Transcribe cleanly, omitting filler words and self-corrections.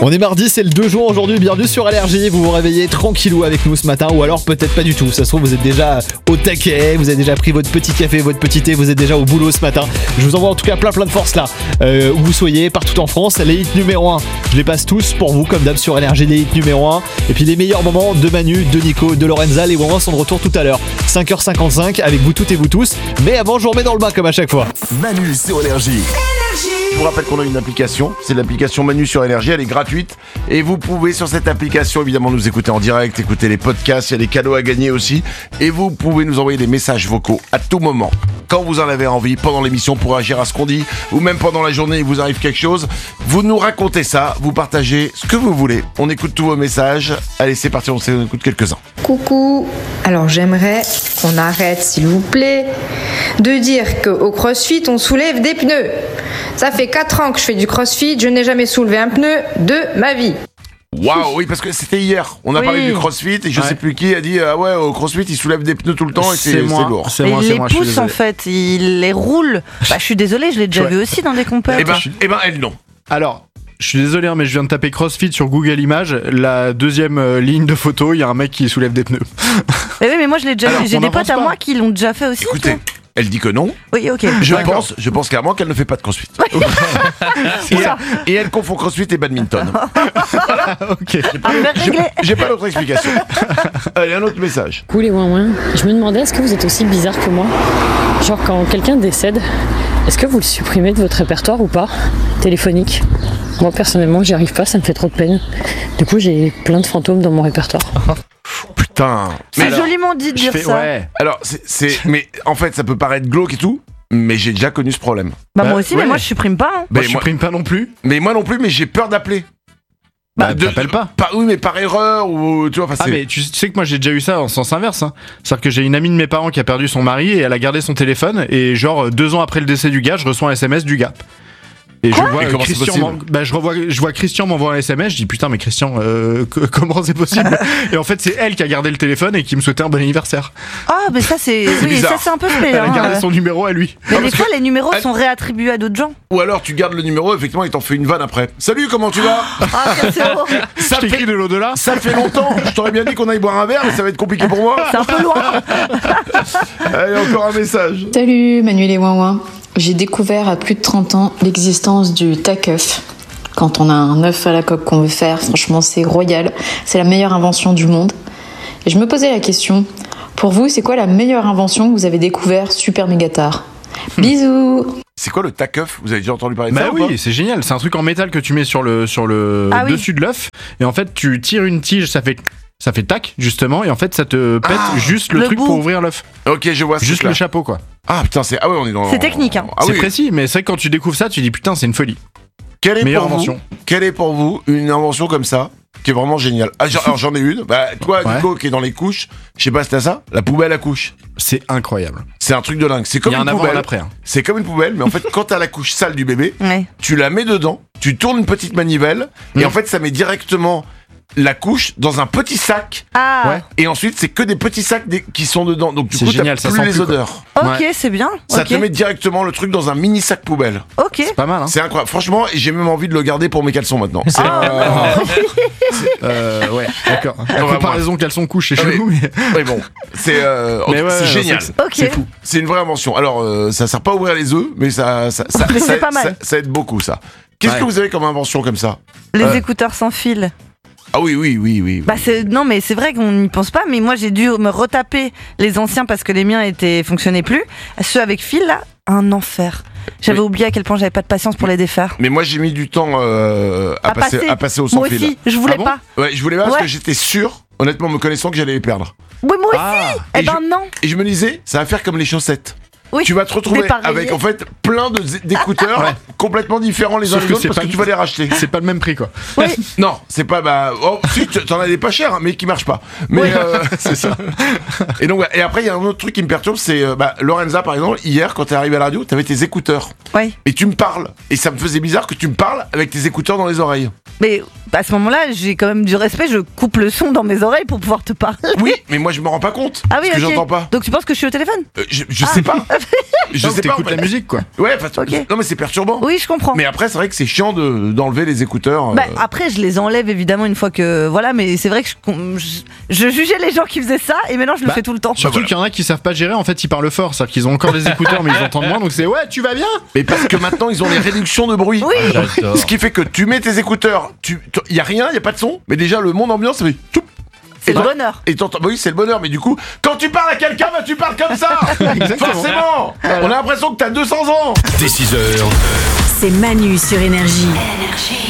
On est mardi, c'est le 2 juin aujourd'hui, bienvenue sur LRJ, vous vous réveillez tranquillou avec nous ce matin, ou alors peut-être pas du tout, ça se trouve vous êtes déjà au taquet, vous avez déjà pris votre petit café, votre petit thé, vous êtes déjà au boulot ce matin. Je vous envoie en tout cas plein de force là, où vous soyez, partout en France. Les hits numéro 1, je les passe tous pour vous comme d'hab sur LRJ, les hits numéro 1, et puis les meilleurs moments de Manu, de Nico, de Lorenza, les Wawins sont de retour tout à l'heure, 5h55 avec vous toutes et vous tous, mais avant je vous remets dans le bain comme à chaque fois. Manu sur LRJ. Je vous rappelle qu'on a une application, c'est l'application Manu sur LRJ, elle est gratuite et vous pouvez sur cette application évidemment nous écouter en direct, écouter les podcasts, il y a des cadeaux à gagner aussi et vous pouvez nous envoyer des messages vocaux à tout moment. Quand vous en avez envie, pendant l'émission pour réagir à ce qu'on dit ou même pendant la journée il vous arrive quelque chose, vous nous racontez ça, vous partagez ce que vous voulez. On écoute tous vos messages, allez c'est parti, on écoute quelques-uns. Coucou, alors j'aimerais qu'on arrête s'il vous plaît de dire qu'au CrossFit on soulève des pneus. Ça fait 4 ans que je fais du CrossFit, je n'ai jamais soulevé un pneu de ma vie. Waouh, oui, parce que c'était hier. On a parlé du CrossFit et je sais plus qui a dit ah ouais, au CrossFit, ils soulèvent des pneus tout le temps et c'est lourd. Il les pousse en fait, il les roule. Bah, je suis désolée, je l'ai déjà vu aussi dans des compètes. Eh ben, elle non. Alors, je suis désolé, mais je viens de taper CrossFit sur Google Images. La deuxième ligne de photo, il y a un mec qui soulève des pneus. Mais oui, mais moi je l'ai déjà vu. J'ai des potes à moi qui l'ont déjà fait aussi. Écoutez. Elle dit que non. Oui, ok. Je pense clairement qu'elle ne fait pas de crossfit. Et elle confond crossfit et badminton. Voilà. Ok. J'ai pas d'autre explication. Allez, un autre message. Coucou les ouin-ouin. Je me demandais, est-ce que vous êtes aussi bizarre que moi ? Genre quand quelqu'un décède, est-ce que vous le supprimez de votre répertoire ou pas ? Téléphonique. Moi personnellement, j'y arrive pas, ça me fait trop de peine. Du coup, j'ai plein de fantômes dans mon répertoire. Putain. C'est joliment dit de dire ça. Ouais. Alors, mais en fait, ça peut paraître glauque et tout, mais j'ai déjà connu ce problème. Bah moi aussi, mais moi je supprime pas. Hein. Moi je supprime pas non plus. Mais moi non plus, mais j'ai peur d'appeler. T'appelles pas. Oui, mais par erreur ou tu vois. Mais tu sais que moi j'ai déjà eu ça en sens inverse. Hein. C'est-à-dire que j'ai une amie de mes parents qui a perdu son mari et elle a gardé son téléphone et genre 2 ans après le décès du gars, je reçois un SMS du gars. Et je vois Christian m'envoie un SMS, je dis putain mais Christian comment c'est possible. Et en fait c'est elle qui a gardé le téléphone et qui me souhaitait un bon anniversaire. Ah mais ça c'est ça c'est un peu spé. Elle a gardé son numéro à lui. Mais des fois les numéros sont réattribués à d'autres gens. Ou alors tu gardes le numéro, effectivement il t'en fait une vanne après. Salut, comment tu vas? Ah c'est horrible. Ça t'écris de l'au-delà. Ça fait longtemps, je t'aurais bien dit qu'on aille boire un verre mais ça va être compliqué pour moi. C'est un peu loin. Allez, encore un message. Salut Manu les ouin-ouin. J'ai découvert à plus de 30 ans l'existence du tac-œuf. Quand on a un œuf à la coque qu'on veut faire, franchement c'est royal, c'est la meilleure invention du monde. Et je me posais la question, pour vous c'est quoi la meilleure invention que vous avez découvert super méga tard ? Bisous. C'est quoi le tac-œuf ? Vous avez déjà entendu parler de ça ou pas ? Oui, c'est génial, c'est un truc en métal que tu mets sur le dessus de l'œuf et en fait tu tires une tige, ça fait tac justement et en fait ça te pète juste le truc bout. pour ouvrir l'œuf. Ok, je vois. Juste le chapeau quoi. Ah putain, on est dans. C'est technique hein. Ah, c'est oui. précis, mais c'est vrai que quand tu découvres ça, tu dis putain c'est une folie. Quelle est pour vous une invention comme ça qui est vraiment géniale ? Alors j'en ai une. Bah toi Nico qui est dans les couches, je sais pas si t'as ça. La poubelle à couches. C'est incroyable. C'est un truc de dingue. C'est comme une poubelle. Après. Hein. C'est comme une poubelle, mais en fait quand t'as la couche sale du bébé, ouais. Tu la mets dedans, tu tournes une petite manivelle et en fait ça met directement la couche dans un petit sac. Ah. Ouais. Et ensuite c'est que des petits sacs qui sont dedans. Donc du coup génial, t'as plus les odeurs. Ok, c'est bien. Ça te met directement le truc dans un mini sac poubelle. Ok. C'est pas mal. Hein. C'est incroyable. Franchement, j'ai même envie de le garder pour mes caleçons maintenant. Ouais, d'accord. La comparaison caleçon couche, c'est chelou, mais. Oui, bon. C'est génial. C'est fou. C'est une vraie invention. Alors, ça sert pas à ouvrir les œufs, mais ça aide beaucoup, ça. Qu'est-ce que vous avez comme invention comme ça ? Les écouteurs sans fil. Ah oui. Bah non mais c'est vrai qu'on n'y pense pas, mais moi j'ai dû me retaper les anciens parce que les miens fonctionnaient plus. Ceux avec fil là, un enfer. J'avais oublié à quel point j'avais pas de patience pour les défaire. Mais moi j'ai mis du temps à passer au sans fil. Moi aussi, je voulais pas. Ouais, je voulais pas parce que j'étais sûr, honnêtement me connaissant, que j'allais les perdre. Oui, moi aussi. Non. Et je me disais, ça va faire comme les chaussettes. Oui, tu vas te retrouver avec en fait plein d'écouteurs complètement différents les uns des autres parce que tu vas les racheter. C'est pas le même prix quoi. Oui. Non, c'est pas si t'en as des pas chers mais qui marchent pas. Mais c'est ça. Et donc et après il y a un autre truc qui me perturbe, c'est Lorenza par exemple, hier quand t'es arrivé à la radio, t'avais tes écouteurs. Oui. Et tu me parles et ça me faisait bizarre que tu me parles avec tes écouteurs dans les oreilles. Mais à ce moment-là, j'ai quand même du respect, je coupe le son dans mes oreilles pour pouvoir te parler. Oui, mais moi je me rends pas compte. Ah oui, parce que ok. j'entends pas. Donc tu penses que je suis au téléphone? Je sais pas. Je sais pas. T'écoutes la musique, quoi. Ouais, Ok. non mais c'est perturbant. Oui, je comprends. Mais après, c'est vrai que c'est chiant d'enlever les écouteurs. Bah, après, je les enlève évidemment une fois que. Voilà, mais c'est vrai que je jugeais les gens qui faisaient ça et maintenant je le fais tout le temps. Surtout qu'il y en a qui savent pas gérer, en fait, ils parlent fort. C'est-à-dire qu'ils ont encore des écouteurs, mais ils entendent moins, donc c'est ouais, tu vas bien? Mais parce que maintenant, ils ont les réductions de bruit. Oui. J'adore. Ce qui fait que tu mets tes écouteurs, y a rien, y a pas de son, mais déjà le monde ambiance, ça fait tout. C'est le bonheur. Et t'entends, bah oui, c'est le bonheur, mais du coup, quand tu parles à quelqu'un, bah tu parles comme ça. Forcément. On a l'impression que t'as 200 ans. Dès 6h, c'est Manu sur Énergie.